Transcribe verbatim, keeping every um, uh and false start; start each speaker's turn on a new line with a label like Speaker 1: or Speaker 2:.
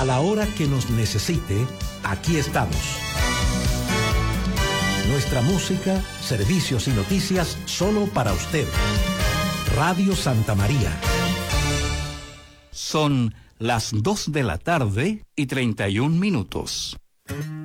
Speaker 1: A la hora que nos necesite, aquí estamos. Nuestra música, servicios y noticias solo para usted. Radio Santa María.
Speaker 2: Son las dos de la tarde y treinta y un minutos.